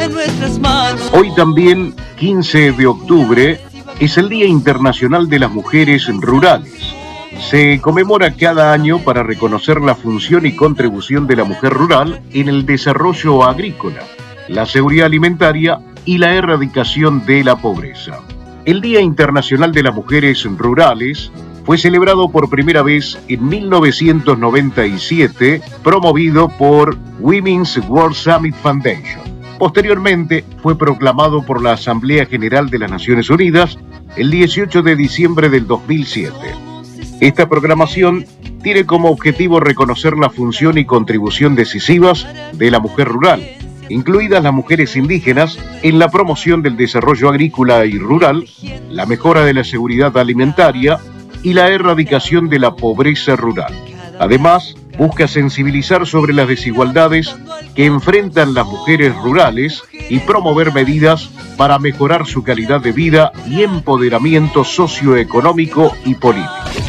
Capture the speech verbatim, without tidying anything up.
está en nuestras manos. Hoy también, quince de octubre, es el Día Internacional de las Mujeres Rurales. Se conmemora cada año para reconocer la función y contribución de la mujer rural en el desarrollo agrícola, la seguridad alimentaria y la erradicación de la pobreza. El Día Internacional de las Mujeres Rurales fue celebrado por primera vez en mil novecientos noventa y siete, promovido por Women's World Summit Foundation. Posteriormente fue proclamado por la Asamblea General de las Naciones Unidas el dieciocho de diciembre del dos mil siete. Esta programación tiene como objetivo reconocer la función y contribución decisivas de la mujer rural, incluidas las mujeres indígenas, en la promoción del desarrollo agrícola y rural, la mejora de la seguridad alimentaria y la erradicación de la pobreza rural. Además, busca sensibilizar sobre las desigualdades que enfrentan las mujeres rurales y promover medidas para mejorar su calidad de vida y empoderamiento socioeconómico y político.